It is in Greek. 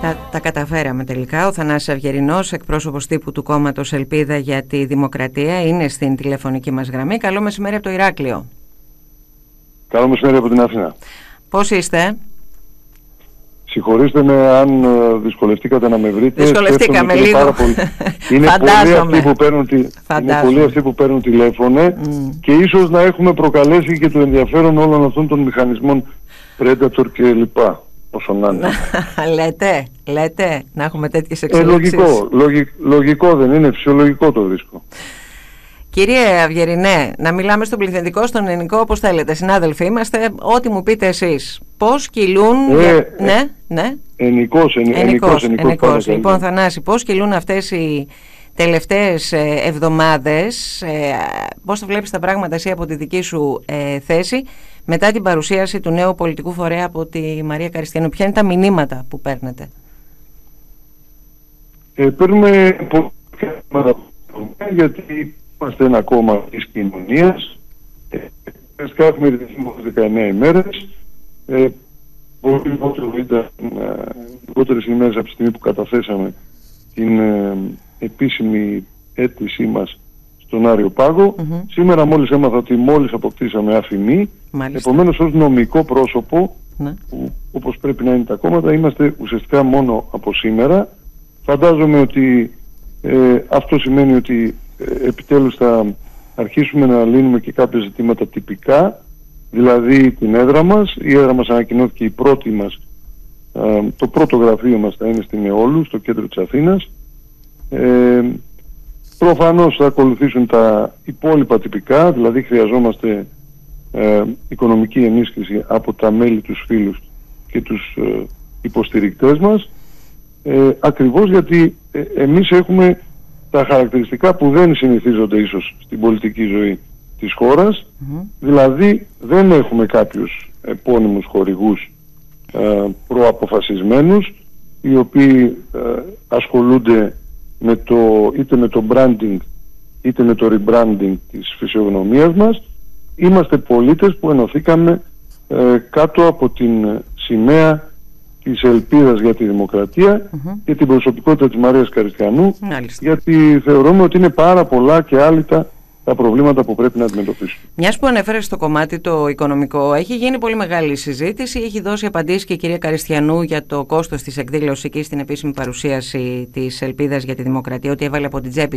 Τα καταφέραμε τελικά. Ο Θανάσης Αυγερινός, εκπρόσωπος τύπου του κόμματος Ελπίδα για τη Δημοκρατία, είναι στην τηλεφωνική μας γραμμή. Καλό μεσημέρι από το Ηράκλειο. Καλό μεσημέρι από την Αθήνα. Πώς είστε? Συγχωρήστε με αν δυσκολευτήκατε να με βρείτε. Δυσκολευτήκαμε λίγο. Είναι πολλοί αυτοί που παίρνουν τηλέφωνο και ίσως να έχουμε προκαλέσει και το ενδιαφέρον όλων αυτών των μηχανισμών Predator και λοιπά. Όσο να είναι. Λέτε να έχουμε τέτοιες εξελίξεις. Λογικό δεν είναι, φυσιολογικό το βρίσκω. Κύριε Αυγερινέ, να μιλάμε στον πληθυντικό, στον ελληνικό, όπως θέλετε. Συνάδελφοι είμαστε, ό,τι μου πείτε εσείς. Πώς κυλούν... Ναι. Ενικός. Λοιπόν, Θανάση, πώς κυλούν αυτές οι τελευταίες εβδομάδες, πώς το βλέπεις τα πράγματα εσύ από τη δική σου θέση, μετά την παρουσίαση του νέου πολιτικού φορέα από τη Μαρία Καριστιανού? Ποια είναι τα μηνύματα που παίρνετε? Παίρνουμε πολλά, γιατί είμαστε ένα κόμμα της κοινωνίας. Έχουμε ρυθμίσει 19 ημέρες. Πολύ λιγότερες ημέρες από τη στιγμή που καταθέσαμε την επίσημη αίτησή μας στον Άριο Πάγο. Σήμερα μόλις έμαθα ότι μόλις αποκτήσαμε αφημί. Επομένως, ως νομικό πρόσωπο, που, όπως πρέπει να είναι τα κόμματα, είμαστε ουσιαστικά μόνο από σήμερα. Φαντάζομαι ότι αυτό σημαίνει ότι επιτέλους θα αρχίσουμε να λύνουμε και κάποια ζητήματα τυπικά, δηλαδή την έδρα μας. Η έδρα μας ανακοινώθηκε, η πρώτη μας, το πρώτο γραφείο μας θα είναι στην Εόλου, στο κέντρο της Αθήνας. Προφανώς θα ακολουθήσουν τα υπόλοιπα τυπικά, δηλαδή χρειαζόμαστε οικονομική ενίσχυση από τα μέλη, τους φίλους και τους υποστηρικτές μας, ακριβώς γιατί εμείς έχουμε τα χαρακτηριστικά που δεν συνηθίζονται ίσως στην πολιτική ζωή της χώρας, δηλαδή δεν έχουμε κάποιους επώνυμους χορηγούς προαποφασισμένους, οι οποίοι ασχολούνται είτε με το branding είτε με το rebranding της φυσιογνωμίας μας. Είμαστε πολίτες που ενωθήκαμε κάτω από την σημαία της Ελπίδας για τη Δημοκρατία και την προσωπικότητα της Μαρίας Καριστιανού, γιατί θεωρούμε ότι είναι πάρα πολλά και άλυτα τα προβλήματα που πρέπει να αντιμετωπίσουμε. Μιας που ανέφερες στο κομμάτι το οικονομικό, έχει γίνει πολύ μεγάλη συζήτηση, έχει δώσει απαντήσεις και η κυρία Καριστιανού για το κόστος της εκδήλωσης εκεί στην επίσημη παρουσίαση της Ελπίδας για τη Δημοκρατία, ότι έβαλε από την τσέπη